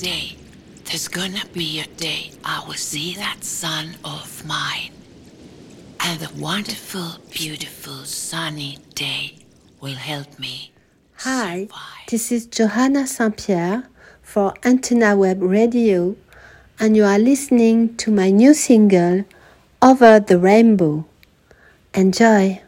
day. There's gonna be a day I will see that sun of mine. And the wonderful, beautiful, sunny day will help me Hi, survive. this is Johanna Saint-Pierre for Antenna Web Radio, and you are listening to my new single, Over the Rainbow. Enjoy!